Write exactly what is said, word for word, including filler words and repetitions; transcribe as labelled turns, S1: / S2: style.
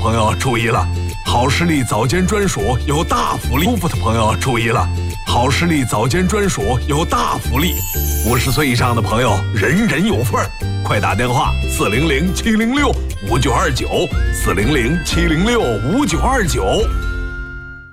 S1: 朋友注意了，好视力早间专属有大福利。舒服的朋友注意了，好视力早间专属有大福利。五十岁以上的朋友人人有份儿，快打电话四零零七零六五九二九，四零零七零六五九二九。